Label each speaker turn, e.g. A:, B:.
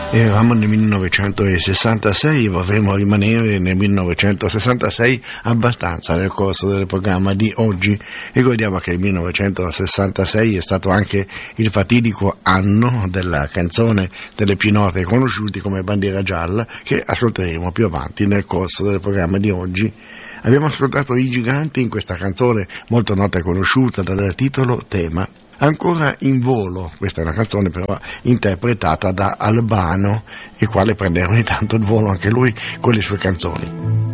A: Eravamo nel 1966 e vorremmo rimanere nel 1966 abbastanza nel corso del programma di oggi. Ricordiamo che il 1966 è stato anche il fatidico anno della canzone delle più note conosciuti come Bandiera Gialla, che ascolteremo più avanti nel corso del programma di oggi. Abbiamo ascoltato i Giganti in questa canzone molto nota e conosciuta dal titolo Tema. Ancora in volo, questa è una canzone però interpretata da Albano, il quale prende ogni tanto il volo anche lui con le sue canzoni.